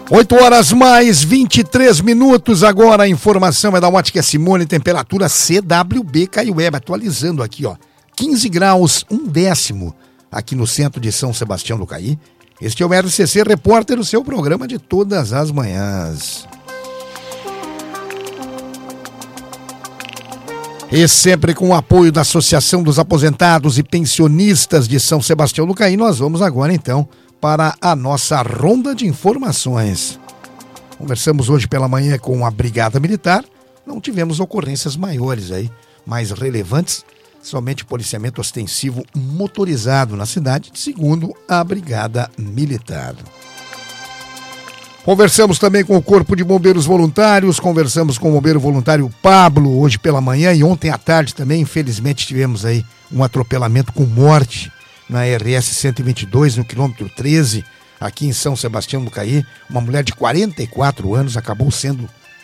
8 horas mais 23 minutos. Agora a informação é da Ótica Simone, temperatura CWB Caio Web, atualizando aqui, ó. 15 graus, 1/10 aqui no centro de São Sebastião do Caí. Este é o RCC Repórter, o seu programa de todas as manhãs. E sempre com o apoio da Associação dos Aposentados e Pensionistas de São Sebastião do Caí, nós vamos agora então para a nossa ronda de informações. Conversamos hoje pela manhã com a Brigada Militar, não tivemos ocorrências maiores aí, mais relevantes, somente policiamento ostensivo motorizado na cidade, segundo a Brigada Militar. Conversamos também com o Corpo de Bombeiros Voluntários, conversamos com o bombeiro voluntário Pablo hoje pela manhã e ontem à tarde também, infelizmente, tivemos aí um atropelamento com morte na RS 122, no quilômetro 13, aqui em São Sebastião do Caí. Uma mulher de 44 anos acabou sendo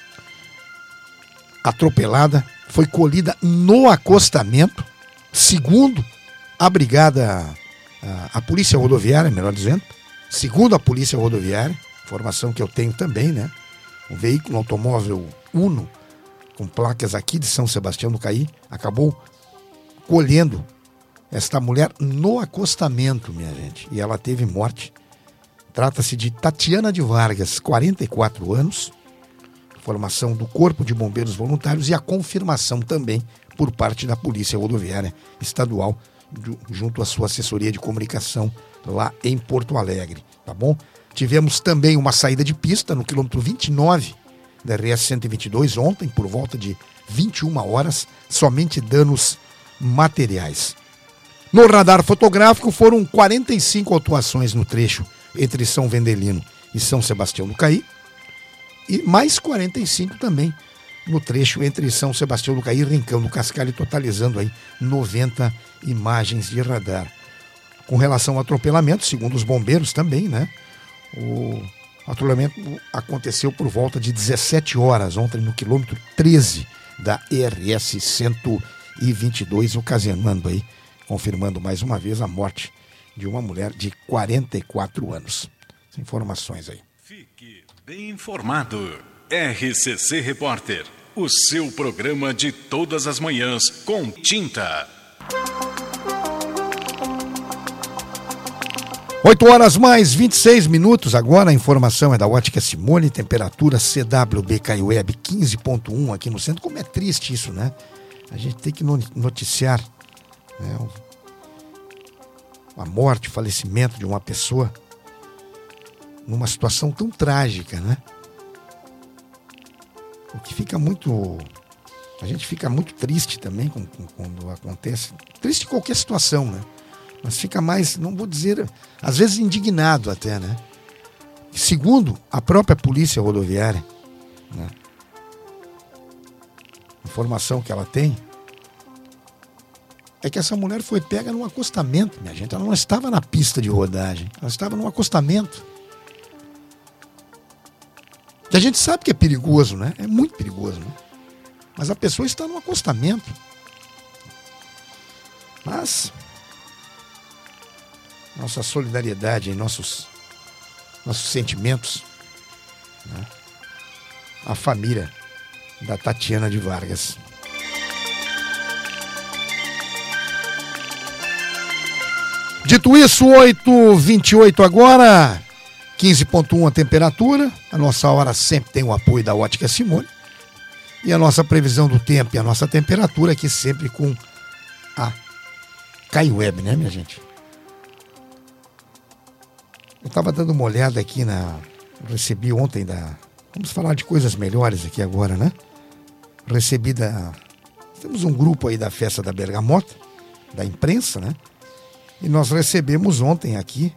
atropelada, foi colhida no acostamento, segundo a Brigada, a Polícia Rodoviária, melhor dizendo, segundo a Polícia Rodoviária, informação que eu tenho também, né? Um veículo automóvel Uno, com placas aqui de São Sebastião do Caí, acabou colhendo esta mulher no acostamento, minha gente, e ela teve morte. Trata-se de Tatiana de Vargas, 44 anos, informação do Corpo de Bombeiros Voluntários e a confirmação também por parte da Polícia Rodoviária Estadual, junto à sua assessoria de comunicação lá em Porto Alegre, tá bom? Tivemos também uma saída de pista no quilômetro 29 da RS 122 ontem, por volta de 21 horas, somente danos materiais. No radar fotográfico foram 45 autuações no trecho entre São Vendelino e São Sebastião do Caí e mais 45 também no trecho entre São Sebastião do Caí e Rincão do Cascalho, totalizando aí 90 imagens de radar. Com relação ao atropelamento, segundo os bombeiros também, né? O atropelamento aconteceu por volta de 17 horas ontem no quilômetro 13 da RS 122, ocasionando aí, confirmando mais uma vez a morte de uma mulher de 44 anos. As informações aí. Fique bem informado. RCC Repórter, o seu programa de todas as manhãs com tinta. 8 horas mais 26 minutos. Agora a informação é da Ótica Simone, temperatura CWB Caio Web 15.1 aqui no centro. Como é triste isso, né? A gente tem que noticiar, né, a morte, o falecimento de uma pessoa numa situação tão trágica, né? O que fica muito... A gente fica muito triste também quando acontece. Triste em qualquer situação, né? Mas fica mais, não vou dizer, às vezes indignado até, né? Segundo a própria Polícia Rodoviária, né, a informação que ela tem é que essa mulher foi pega num acostamento, minha gente. Ela não estava na pista de rodagem, ela estava num acostamento. Que a gente sabe que é perigoso, né? É muito perigoso, né? Mas a pessoa está num acostamento. Mas nossa solidariedade e nossos sentimentos, né, à família da Tatiana de Vargas. Dito isso, 8h28 agora, 15.1 a temperatura. A nossa hora sempre tem o apoio da Ótica Simone. E a nossa previsão do tempo e a nossa temperatura aqui sempre com a Caio Web, né, minha gente? Eu estava dando uma olhada aqui recebi ontem vamos falar de coisas melhores aqui agora, né? Temos um grupo aí da Festa da Bergamota, da imprensa, né? E nós recebemos ontem aqui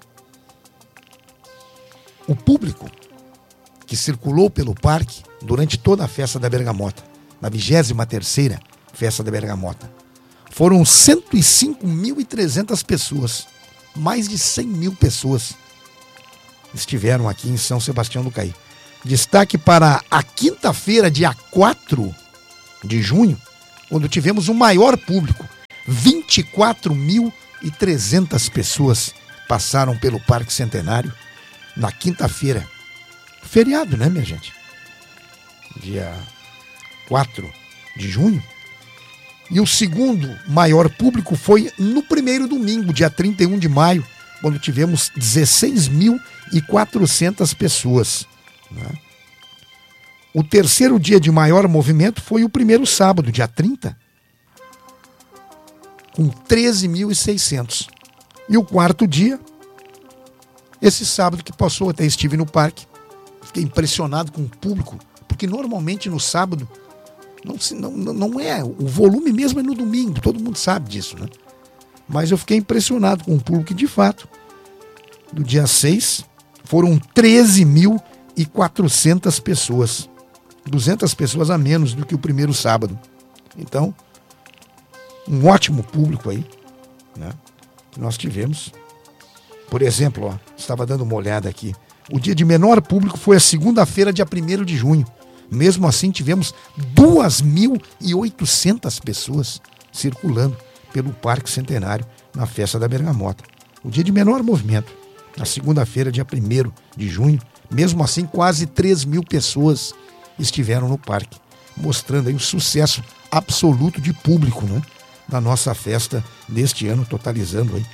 o público que circulou pelo parque durante toda a Festa da Bergamota, na 23ª Festa da Bergamota. Foram 105.300 pessoas, mais de 100 mil pessoas estiveram aqui em São Sebastião do Caí. Destaque para a quinta-feira, dia 4 de junho, quando tivemos o maior público. 24.300 pessoas passaram pelo Parque Centenário na quinta-feira. feriado, né, minha gente? Dia 4 de junho. E o segundo maior público foi no primeiro domingo, dia 31 de maio, quando tivemos 16.400 pessoas, né? O terceiro dia de maior movimento foi o primeiro sábado, dia 30, com 13.600. E o quarto dia, esse sábado que passou, até estive no parque, fiquei impressionado com o público, porque normalmente no sábado não é, o volume mesmo é no domingo, todo mundo sabe disso, né? Mas eu fiquei impressionado com o público que, de fato, do dia 6, foram 13.400 pessoas, 200 pessoas a menos do que o primeiro sábado. Então, um ótimo público aí, né, que nós tivemos. Por exemplo, ó, estava dando uma olhada aqui, o dia de menor público foi a segunda-feira, dia 1º de junho. Mesmo assim, tivemos 2.800 pessoas circulando pelo Parque Centenário na Festa da Bergamota. O dia de menor movimento, na segunda-feira, dia 1º de junho. Mesmo assim, quase 3.000 pessoas estiveram no parque, mostrando aí o sucesso absoluto de público, né, na nossa festa deste ano, totalizando aí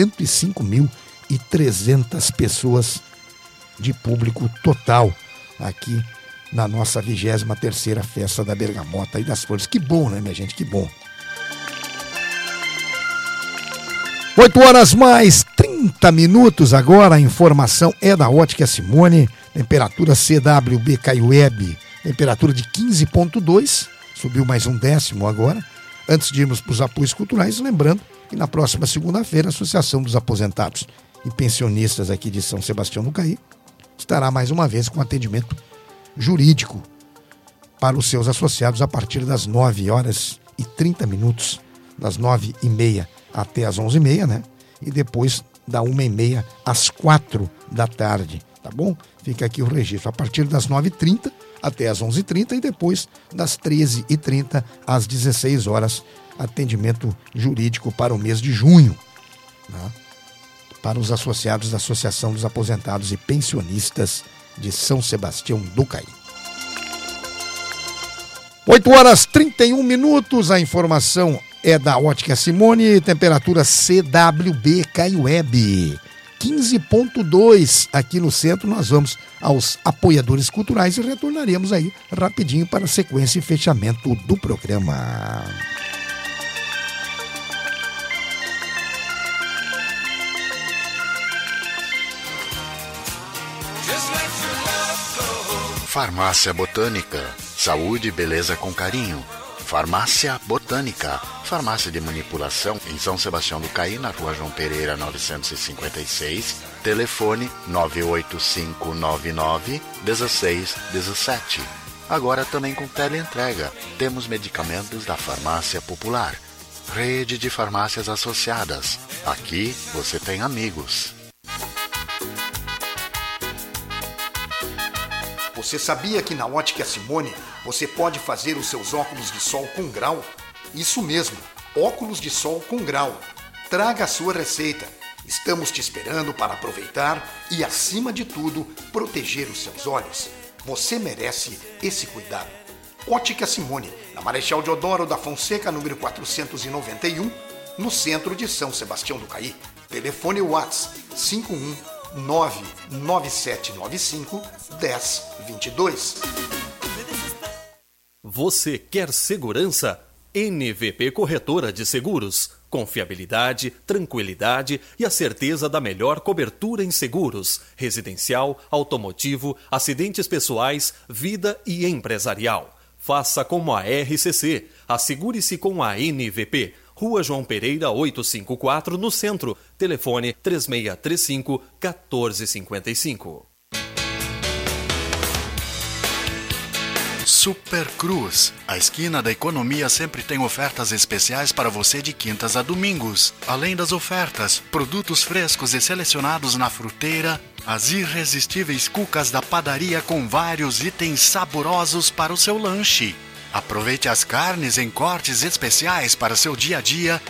105.300 pessoas de público total aqui na nossa 23ª Festa da Bergamota e das Flores. Que bom, né, minha gente? Que bom. 8h mais 30 minutos agora. A informação é da Ótica Simone. Temperatura CWB-Caiueb, temperatura de 15,2. Subiu mais um décimo agora. Antes de irmos para os apoios culturais, lembrando que na próxima segunda-feira a Associação dos Aposentados e Pensionistas aqui de São Sebastião do Caí estará mais uma vez com atendimento jurídico para os seus associados a partir das 9h30, das 9h30 até as 11h30, né? E depois da 1h30 às 4 da tarde, tá bom? Fica aqui o registro, a partir das 9h30 até as 11h30 e depois das 13h30 às 16 horas, atendimento jurídico para o mês de junho, né? Para os associados da Associação dos Aposentados e Pensionistas de São Sebastião do Caí. 8h31, a informação é da Ótica Simone, temperatura CWB Caiueb, 15,2 aqui no centro. Nós vamos aos apoiadores culturais e retornaremos aí rapidinho para a sequência e fechamento do programa. Farmácia Botânica, saúde e beleza com carinho. Farmácia Botânica, farmácia de manipulação em São Sebastião do Caí, na Rua João Pereira 956, telefone 98599-1617. Agora também com teleentrega. Temos medicamentos da Farmácia Popular, rede de farmácias associadas. Aqui você tem amigos. Você sabia que na Ótica Simone você pode fazer os seus óculos de sol com grau? Isso mesmo, óculos de sol com grau. Traga a sua receita. Estamos te esperando para aproveitar e, acima de tudo, proteger os seus olhos. Você merece esse cuidado. Ótica Simone, na Marechal Deodoro da Fonseca, número 491, no centro de São Sebastião do Caí. Telefone WhatsApp 51997951022. Você quer segurança? NVP Corretora de Seguros. Confiabilidade, tranquilidade e a certeza da melhor cobertura em seguros. Residencial, automotivo, acidentes pessoais, vida e empresarial. Faça como a RCC. Assegure-se com a NVP. Rua João Pereira 854, no centro. Telefone 3635-1455. Super Cruz. A esquina da economia sempre tem ofertas especiais para você de quintas a domingos. Além das ofertas, produtos frescos e selecionados na fruteira, as irresistíveis cucas da padaria com vários itens saborosos para o seu lanche. Aproveite as carnes em cortes especiais para seu dia a dia